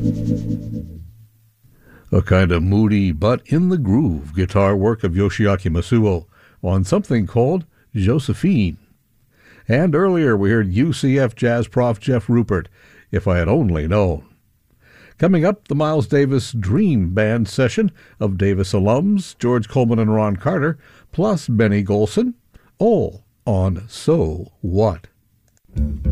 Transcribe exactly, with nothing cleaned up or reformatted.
A kind of moody but in the groove guitar work of Yoshiaki Masuo on something called Josephine. And earlier we heard U C F jazz prof Jeff Rupert, If I Had Only Known. Coming up, the Miles Davis Dream Band session of Davis alums George Coleman and Ron Carter, plus Benny Golson, all on So What?